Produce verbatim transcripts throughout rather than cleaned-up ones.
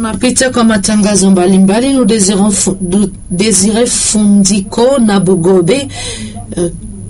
Tunapita kwa matangazo mbalimbali. Nous désirons nous désirer Fundiko na Bugobe, euh,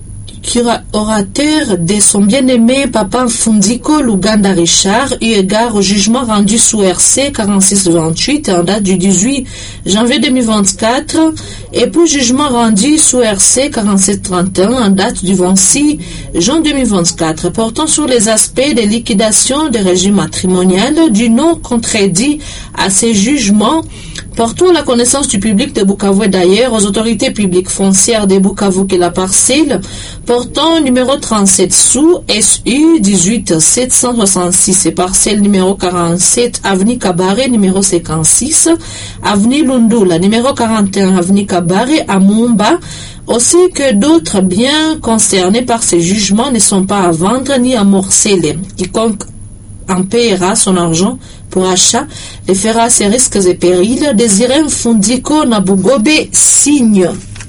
orateur de son bien-aimé Papa Fundiko Luganda Richard, eu égard au jugement rendu sous R C quarante-six vingt-huit en date du dix-huit janvier deux mille vingt-quatre et pour jugement rendu sous R C quarante-sept trente et un en date du vingt-six juin deux mille vingt-quatre portant sur les aspects de liquidation des régimes matrimoniaux du non contredit à ces jugements, portant la connaissance du public de Bukavu et d'ailleurs aux autorités publiques foncières de Bukavu que la parcelle portant numéro trente-sept sous S U dix-huit sept cent soixante-six et parcelle numéro quarante-sept avenue Kabare numéro cinquante-six avenue Lundula numéro quarante et un avenue Kabare à Mumba, aussi que d'autres biens concernés par ces jugements ne sont pas à vendre ni à morceler. Quiconque en paiera son argent pour achat les fera ses risques et périls. Désiré Fundiko na Bugobe signe.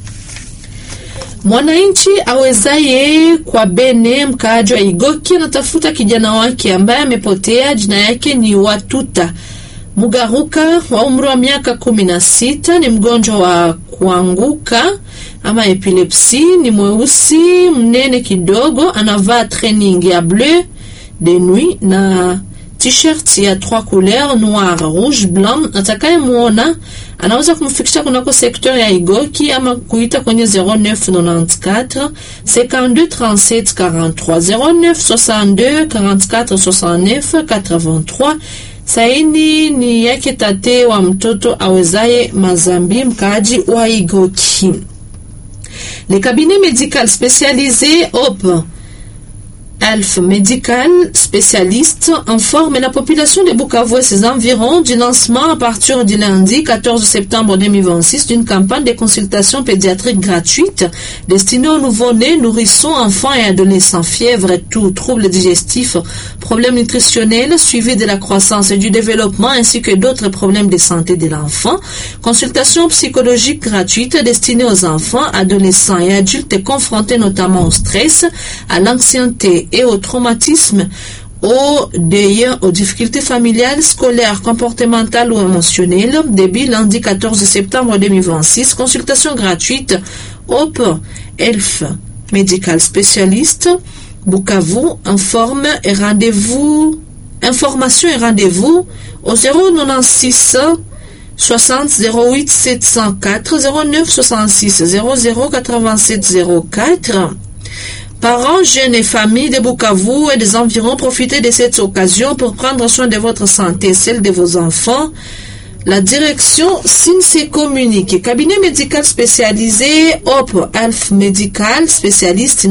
Mwananchi awezaye kwa bene mkaaji wa Igoki anatafuta kijana wake ambaye amepotea. Jina yake ni Watuta Mugaruka wa umri wa miaka kumi na sita, ni mgonjwa wa kuanguka ama epilepsi, ni mweusi mnene kidogo, anavaa training ya bleu de nuit na t-shirt ya trois couleurs noir, rouge, blanc. Atakaye muona anaweza kumfikisha kunako sektor ya Igoki ama kuita kwenye zero neuf neuf quatre cinquante-deux trente-sept quarante-trois zero neuf soixante-deux quarante-quatre soixante-neuf quatre-vingt-trois. Saini ni yake tate wa mtoto awezaye Mazambi mkaji wa Igoki. Le cabinet médical spécialisé O P Elf Médical spécialiste informe la population de Bukavu et ses environs du lancement à partir du lundi quatorze septembre deux mille vingt-six d'une campagne de consultation pédiatrique gratuite destinée aux nouveau-nés, nourrissons, enfants et adolescents, fièvre et tout, troubles digestifs, problèmes nutritionnels, suivi de la croissance et du développement ainsi que d'autres problèmes de santé de l'enfant, consultation psychologique gratuite destinée aux enfants, adolescents et adultes confrontés notamment au stress, à l'anxiété et au traumatisme, au deuil, aux difficultés familiales, scolaires, comportementales ou émotionnelles. Début lundi quatorze septembre deux mille vingt-six, consultation gratuite O P Elf Médical spécialiste Bukavu. Informe et rendez-vous, information et rendez-vous au zéro neuf six soixante zéro huit sept zéro quatre zéro neuf soixante-six zéro zéro quatre-vingt-sept zéro quatre. Parents, jeunes et familles de Bukavu et des environs, profitez de cette occasion pour prendre soin de votre santé et celle de vos enfants. La direction S I N S E communique. Cabinet médical spécialisé O P Elf Médical spécialiste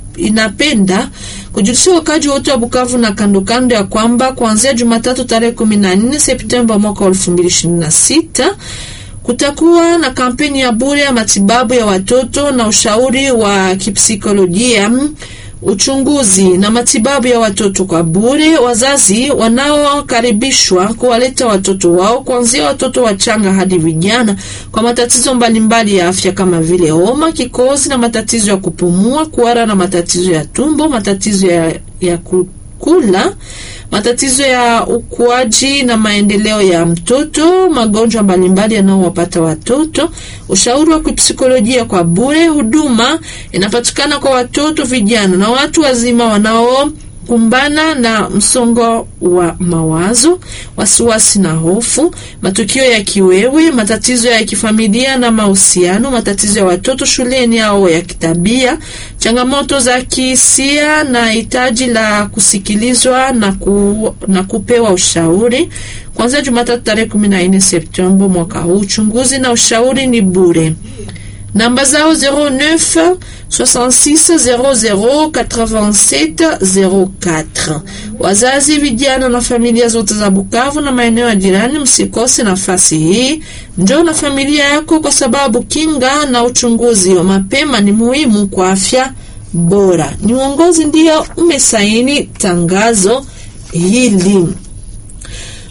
inapenda kujulisha wakaji wote wa Bukavu na kando kando ya kwamba kuanzia Jumatatu tarehe kumi na nne Septemba mwaka elfu mbili ishirini na sita kutakuwa na kampeni ya bure ya matibabu ya watoto na ushauri wa kipsikolojia, uchunguzi na matibabu ya watoto kwa bure. Wazazi wanaokaribishwa kuwaleta watoto wao kuanzia watoto wachanga hadi vijana kwa matatizo mbalimbali ya afya kama vile homa, kikohozi na matatizo ya kupumua, kuhara na matatizo ya tumbo, matatizo ya, ya kula, matatizo ya ukuaji na maendeleo ya mtoto, magonjwa mbalimbali yanayowapata watoto, ushauri wa kipsikolojia kwa bure. Huduma inapatikana kwa watoto, vijana na watu wazima wanao kumbana na msongo wa mawazo, wasiwasi na hofu, matukio ya kiwewe, matatizo ya kifamilia na mahusiano, matatizo ya watoto shuleni au ya kitabia, changamoto za kihisia na hitaji la kusikilizwa na, ku, na kupewa ushauri. Kwanza Jumatatu tarehe kumi na nne Septemba mwaka huu, uchunguzi na ushauri ni bure. Namba zao zero neuf soixante-six zéro zéro quatre-vingt-sept zéro quatre. Wazazi, vijana na familia zote za Bukavu na maeneo ya jirani, msikose nafasi hii. Njoo na familia yako kwa sababu kinga na uchunguzi wa mapema ni muhimu kwa afya bora. Ni uongozi ndio umesaini tangazo hili.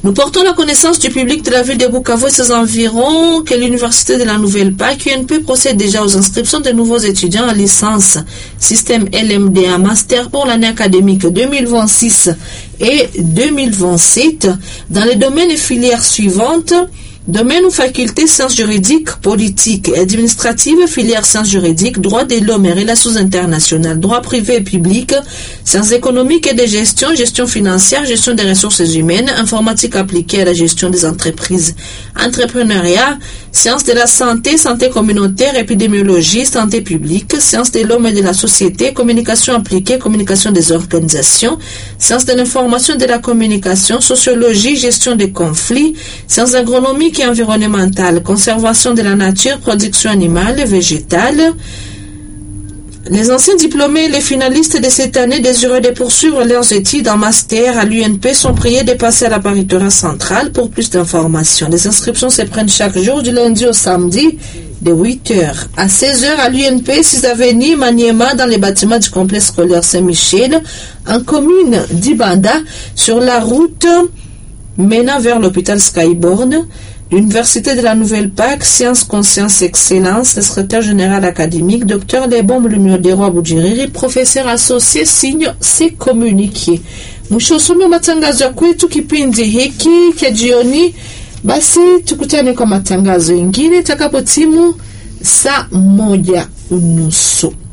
Nous portons la connaissance du public de la ville de Bukavu et ses environs que l'Université de la Nouvelle-Pac, U N P, procède déjà aux inscriptions de nouveaux étudiants en licence système L M D A Master pour l'année académique deux mille vingt-six et deux mille vingt-sept dans les domaines et filières suivantes. Domaine ou faculté sciences juridiques, politiques et administratives, filière sciences juridiques, droit de l'homme et relations internationales, droit privé et public, sciences économiques et de gestion, gestion financière, gestion des ressources humaines, informatique appliquée à la gestion des entreprises, entrepreneuriat, sciences de la santé, santé communautaire, épidémiologie, santé publique, sciences de l'homme et de la société, communication appliquée, communication des organisations, sciences de l'information et de la communication, sociologie, gestion des conflits, sciences agronomiques et environnementale, conservation de la nature, production animale et végétale. Les anciens diplômés et les finalistes de cette année désireux de poursuivre leurs études en master à l'U N P sont priés de passer à la paritorat centrale pour plus d'informations. Les inscriptions se prennent chaque jour du lundi au samedi de huit heures à seize heures à l'U N P, six avenue Maniema, dans les bâtiments du complexe scolaire Saint-Michel, en commune d'Ibanda, sur la route menant vers l'hôpital Skyborn. L'Université de la Nouvelle-Pac, Sciences, Conscience, Excellence, le secrétaire général académique, Docteur Lebombe Lumiodero Bujiriri, professeur associé, signe ses communiqué. Mwisho somo matangazo ya kwetu kipindi hiki kia jioni. Basi tukutane kwa matangazo ingine takapo timu saa moja unusu.